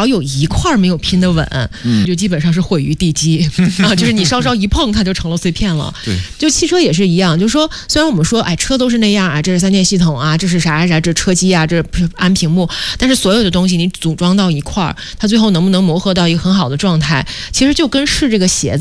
要有一块没有拼得稳，就基本上是毁于地基啊，就是你稍稍一碰它就成了碎片了。 对， 就汽车也是一样，就是说虽然我们说哎车都是那样啊，这是3键系统啊，这是啥，这车机啊，这安屏幕，但是所有的东西你组装到一块儿，它最后能不能磨合到一个很好的状态，其实就跟试这个鞋子